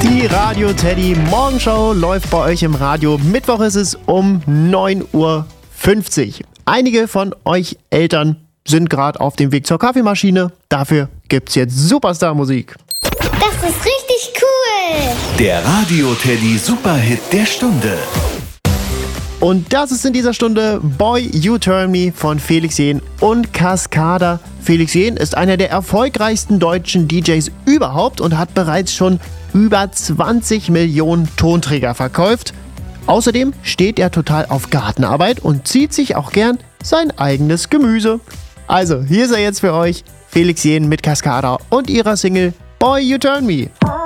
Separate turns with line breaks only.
Die Radio Teddy Morgenshow läuft bei euch im Radio. Mittwoch ist es um 9:50 Uhr. Einige von euch Eltern sind gerade auf dem Weg zur Kaffeemaschine. Dafür gibt's jetzt Superstar-Musik.
Das ist richtig cool.
Der Radio Teddy Superhit der Stunde.
Und das ist in dieser Stunde Boy You Turn Me von Felix Jähn und Cascada. Felix Jähn ist einer der erfolgreichsten deutschen DJs überhaupt und hat bereits schon über 20 Millionen Tonträger verkauft. Außerdem steht er total auf Gartenarbeit und zieht sich auch gern sein eigenes Gemüse. Also, hier ist er jetzt für euch, Felix Jähn mit Cascada und ihrer Single Boy You Turn Me.